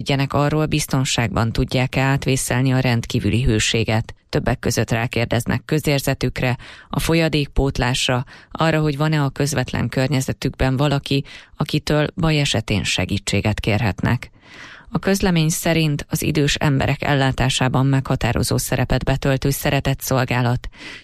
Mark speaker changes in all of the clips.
Speaker 1: győződjenek arról, biztonságban tudják-e átvészelni a rendkívüli hőséget. Többek között rákérdeznek közérzetükre, a folyadékpótlásra, arra, hogy van-e a közvetlen környezetükben valaki, akitől baj esetén segítséget kérhetnek. A közlemény szerint az idős emberek ellátásában meghatározó szerepet betöltő szeretetszolgálat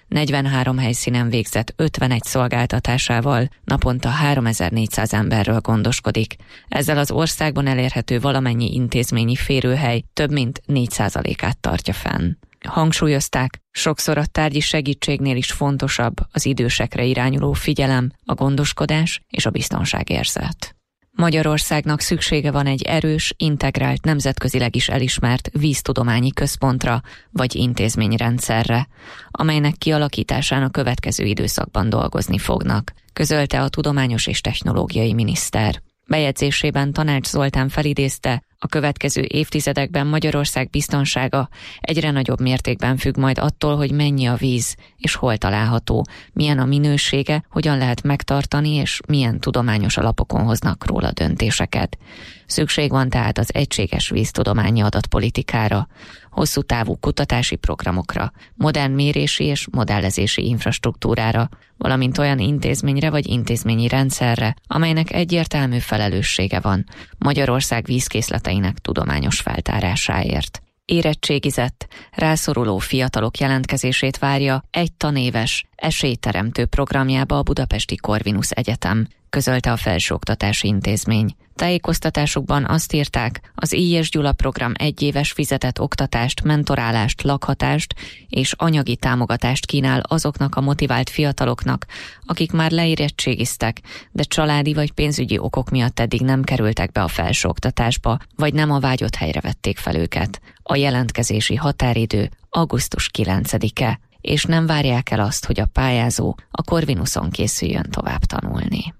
Speaker 1: 43 helyszínen végzett 51 szolgáltatásával naponta 3400 emberről gondoskodik. Ezzel az országban elérhető valamennyi intézményi férőhely több mint 4%-át tartja fenn. Hangsúlyozták, sokszor a tárgyi segítségnél is fontosabb az idősekre irányuló figyelem, a gondoskodás és a biztonságérzet. Magyarországnak szüksége van egy erős, integrált, nemzetközileg is elismert víztudományi központra vagy intézményrendszerre, amelynek kialakításán a következő időszakban dolgozni fognak, közölte a tudományos és technológiai miniszter. Bejegyzésében Tanács Zoltán felidézte, a következő évtizedekben Magyarország biztonsága egyre nagyobb mértékben függ majd attól, hogy mennyi a víz és hol található, milyen a minősége, hogyan lehet megtartani és milyen tudományos alapokon hoznak róla döntéseket. Szükség van tehát az egységes víztudományi adatpolitikára, hosszú távú kutatási programokra, modern mérési és modellezési infrastruktúrára, valamint olyan intézményre vagy intézményi rendszerre, amelynek egyértelmű felelőssége van Magyarország vízkészleteinek tudományos feltárásáért. Érettségizett, rászoruló fiatalok jelentkezését várja egy tanéves, esélyteremtő programjába a Budapesti Corvinus Egyetem, közölte a Felsőoktatási Intézmény. Tájékoztatásukban azt írták, az I. Gyula program egyéves fizetett oktatást, mentorálást, lakhatást és anyagi támogatást kínál azoknak a motivált fiataloknak, akik már leérettségiztek, de családi vagy pénzügyi okok miatt eddig nem kerültek be a felsőoktatásba, vagy nem a vágyott helyre vették fel őket. A jelentkezési határidő augusztus 9-e, és nem várják el azt, hogy a pályázó a Corvinuson készüljön tovább tanulni.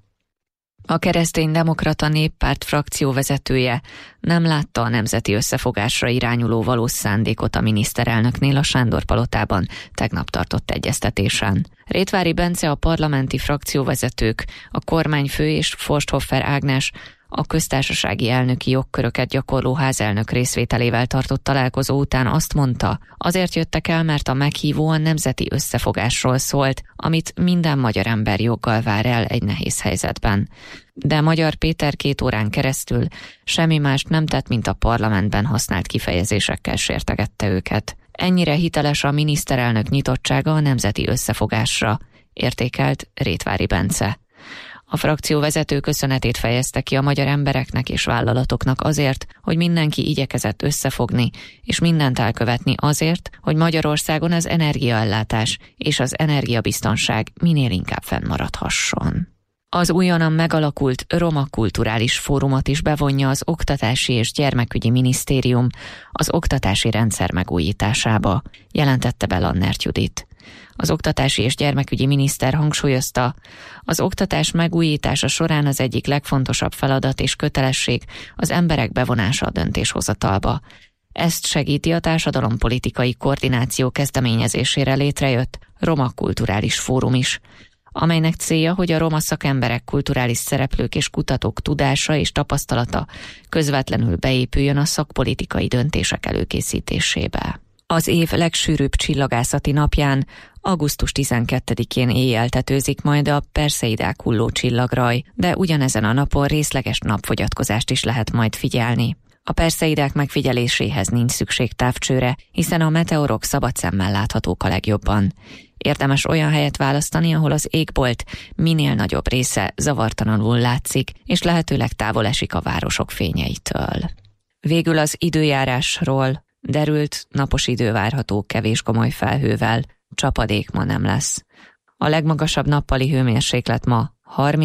Speaker 1: A Kereszténydemokrata Néppárt frakcióvezetője nem látta a nemzeti összefogásra irányuló valós szándékot a miniszterelnöknél a Sándor-palotában tegnap tartott egyeztetésen. Rétvári Bence, a parlamenti frakcióvezetők, a kormányfő és Forsthoffer Ágnes a köztársasági elnöki jogköröket gyakorló házelnök részvételével tartott találkozó után azt mondta, azért jöttek el, mert a meghívó a nemzeti összefogásról szólt, amit minden magyar ember joggal vár el egy nehéz helyzetben. De Magyar Péter 2 órán keresztül semmi mást nem tett, mint a parlamentben használt kifejezésekkel sértegette őket. Ennyire hiteles a miniszterelnök nyitottsága a nemzeti összefogásra, értékelt Rétvári Bence. A frakcióvezető köszönetét fejezte ki a magyar embereknek és vállalatoknak azért, hogy mindenki igyekezett összefogni, és mindent elkövetni azért, hogy Magyarországon az energiaellátás és az energiabiztonság minél inkább fennmaradhasson. Az újonnan megalakult Roma Kulturális Fórumot is bevonja az Oktatási és Gyermekügyi Minisztérium az oktatási rendszer megújításába, jelentette be Lannert Judit. Az oktatási és gyermekügyi miniszter hangsúlyozta, az oktatás megújítása során az egyik legfontosabb feladat és kötelesség az emberek bevonása a döntéshozatalba. Ezt segíti a társadalompolitikai koordináció kezdeményezésére létrejött Roma Kulturális Fórum is, amelynek célja, hogy a roma szakemberek, kulturális szereplők és kutatók tudása és tapasztalata közvetlenül beépüljön a szakpolitikai döntések előkészítésébe. Az év legsűrűbb csillagászati napján, augusztus 12-én éjjel tetőzik majd a Perseidák hulló csillagraj, de ugyanezen a napon részleges napfogyatkozást is lehet majd figyelni. A Perseidák megfigyeléséhez nincs szükség távcsőre, hiszen a meteorok szabad szemmel láthatók a legjobban. Érdemes olyan helyet választani, ahol az égbolt minél nagyobb része zavartalanul látszik, és lehetőleg távol esik a városok fényeitől. Végül az időjárásról: derült, napos idő várható kevés komoly felhővel, csapadék ma nem lesz. A legmagasabb nappali hőmérséklet ma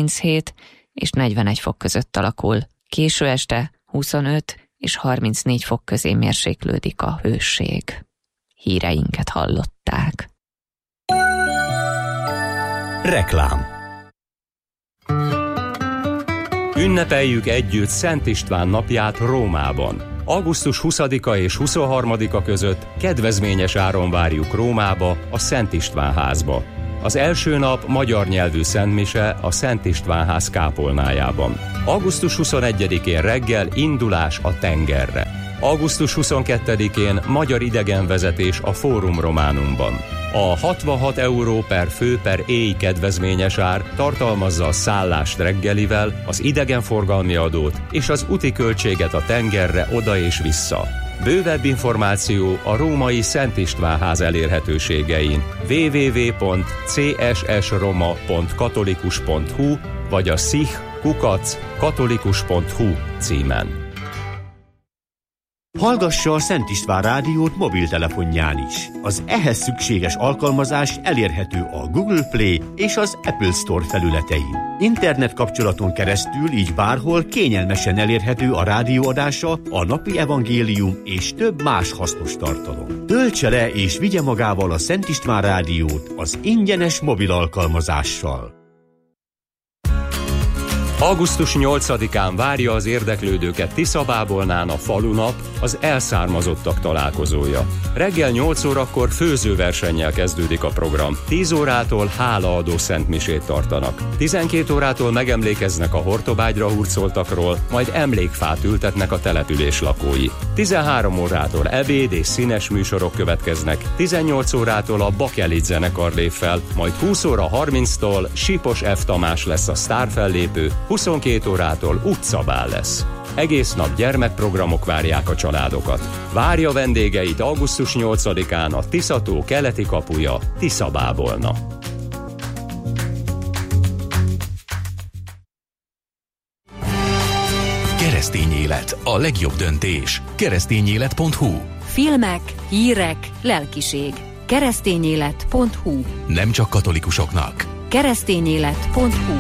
Speaker 1: 37 és 41 fok között alakul. Késő este 25 és 34 fok közé mérséklődik a hőség. Híreinket hallották.
Speaker 2: Reklám. Ünnepeljük együtt Szent István napját Rómában. Augusztus 20-a és 23-a között kedvezményes áron várjuk Rómába, a Szent István házba. Az első nap magyar nyelvű szentmise a Szent Istvánház kápolnájában. Augusztus 21-én reggel indulás a tengerre. Augusztus 22-én magyar idegenvezetés a Fórum Románumban. A 66 euró per fő per éj kedvezményes ár tartalmazza a szállást reggelivel, az idegenforgalmi adót és az úti költséget a tengerre oda és vissza. Bővebb információ a római Szent Istvánház elérhetőségein www.cssroma.katolikus.hu vagy a sich@katolikus.hu címen.
Speaker 3: Hallgassa a Szent István rádiót mobiltelefonján is. Az ehhez szükséges alkalmazás elérhető a Google Play és az Apple Store felületein. Internet kapcsolaton keresztül így bárhol kényelmesen elérhető a rádióadása, a napi evangélium és több más hasznos tartalom. Töltse le és vigye magával a Szent István rádiót az ingyenes mobil alkalmazással.
Speaker 2: Augusztus 8-án várja az érdeklődőket Tiszabábolnán a falunap, az elszármazottak találkozója. Reggel 8 órakor főzőversennyel kezdődik a program. 10 órától hálaadó szentmisét tartanak. 12 órától megemlékeznek a hortobágyra hurcoltakról, majd emlékfát ültetnek a település lakói. 13 órától ebéd és színes műsorok következnek. 18 órától a Bakelit zenekar lép fel, majd 20 óra 30-tól Sipos F. Tamás lesz a sztárfellépő, 22 órától utcabál lesz. Egész nap gyermekprogramok várják a családokat. Várja vendégeit augusztus 8-án a Tiszató keleti kapuja, Tiszabábolna.
Speaker 4: Keresztény élet, a legjobb döntés. Keresztényélet.hu.
Speaker 5: Filmek, hírek, lelkiség. Keresztényélet.hu.
Speaker 4: Nem csak katolikusoknak.
Speaker 5: Keresztényélet.hu.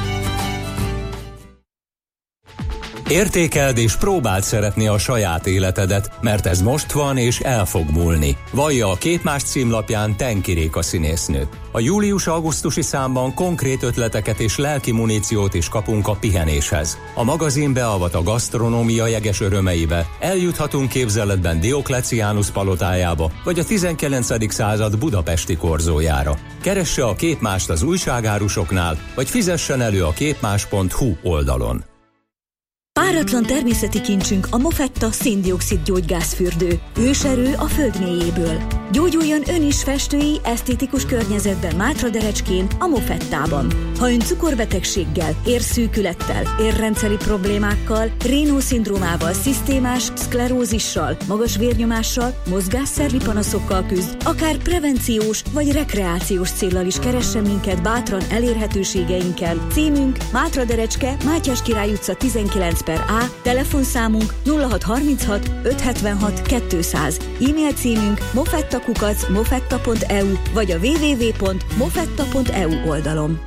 Speaker 2: Értékeld és próbáld szeretni a saját életedet, mert ez most van és el fog múlni. Vallja a Képmás címlapján Tenki Réka színésznő. A július-augusztusi számban konkrét ötleteket és lelki muníciót is kapunk a pihenéshez. A magazin beavat a gasztronómia jeges örömeibe, eljuthatunk képzeletben Diokleciánus palotájába, vagy a 19. század budapesti korzójára. Keresse a Képmást az újságárusoknál, vagy fizessen elő a képmás.hu oldalon.
Speaker 6: Páratlan természeti kincsünk a Mofetta szén-dioxid gyógygázfürdő. Őserő a föld mélyéből. Gyógyuljon ön is festői, esztétikus környezetben Mátraderecskén, a Mofettában. Ha ön cukorbetegséggel, érszűkülettel, érrendszeri problémákkal, Raynaud-szindrómával, szisztémás szklerózissal, magas vérnyomással, mozgásszervi panaszokkal küzd, akár prevenciós vagy rekreációs céllal is keressen minket bátran elérhetőségeinken. Címünk Mátraderecske, Mátyás Király utca 19/A, telefonszámunk 0636 576 200, e-mail címünk mofetta@mofetta.eu vagy a www.mofetta.eu oldalon.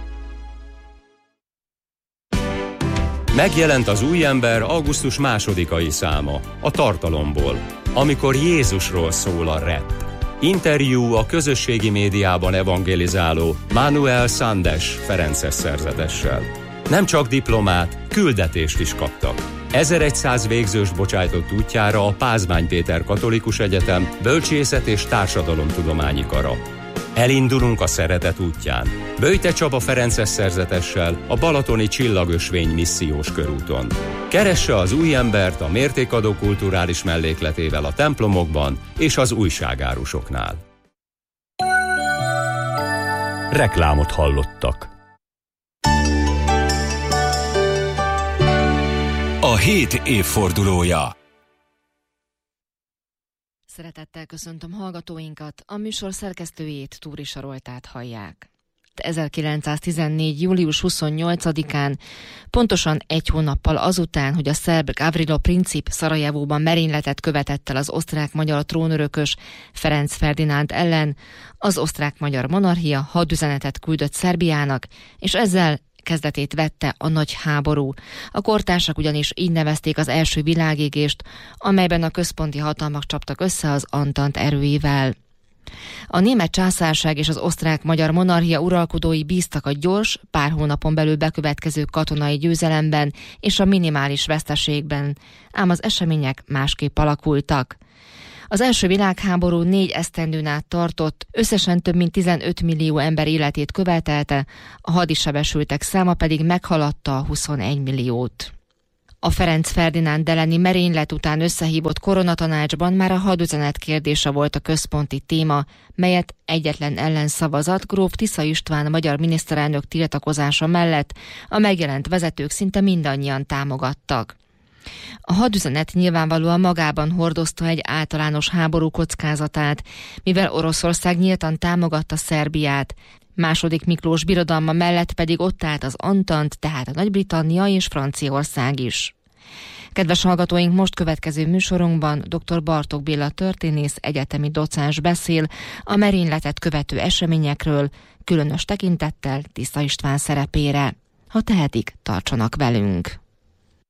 Speaker 2: Megjelent az új ember augusztus 2. száma, a tartalomból, amikor Jézusról szól a rap. Interjú a közösségi médiában evangelizáló Manuel Sandes ferences szerzetessel. Nem csak diplomát, küldetést is kaptak. 1100 végzős bocsájtott útjára a Pázmány Péter Katolikus Egyetem Bölcsészet és Társadalomtudományi Kara. Elindulunk a szeretet útján. Böjte Csaba ferences szerzetessel a Balatoni Csillagösvény missziós körúton. Keresse az új embert a mértékadó kulturális mellékletével a templomokban és az újságárusoknál. Reklámot hallottak.
Speaker 4: A hét évfordulója.
Speaker 5: Szeretettel köszöntöm hallgatóinkat, a műsor szerkesztőjét, Túri Saroltát hallják. 1914. július 28-án, pontosan egy hónappal azután, hogy a szerb Gavrilo Princip Szarajevóban merényletet követett el az osztrák-magyar trónörökös Ferenc Ferdinánd ellen, az osztrák-magyar monarchia hadüzenetet küldött Szerbiának, és ezzel kezdetét vette a nagy háború. A kortársak ugyanis így nevezték az első világégést, amelyben a központi hatalmak csaptak össze az Antant erőivel. A német császárság és az osztrák-magyar monarchia uralkodói bíztak a gyors, pár hónapon belül bekövetkező katonai győzelemben és a minimális veszteségben, ám az események másképp alakultak. Az első világháború 4 esztendőn át tartott, összesen több mint 15 millió ember életét követelte, a hadisebesültek száma pedig meghaladta a 21 milliót. A Ferenc Ferdinánd elleni merénylet után összehívott koronatanácsban már a hadüzenet kérdése volt a központi téma, melyet egyetlen ellenszavazat gróf Tisza István magyar miniszterelnök tiltakozása mellett a megjelent vezetők szinte mindannyian támogattak. A hadüzenet nyilvánvalóan magában hordozta egy általános háború kockázatát, mivel Oroszország nyíltan támogatta Szerbiát, II. Miklós birodalma mellett pedig ott állt az Antant, tehát a Nagy-Britannia és Franciaország is. Kedves hallgatóink, most következő műsorunkban dr. Bartók Béla történész, egyetemi docens beszél a merényletet követő eseményekről, különös tekintettel Tisza István szerepére. Ha tehetik, tartsanak velünk!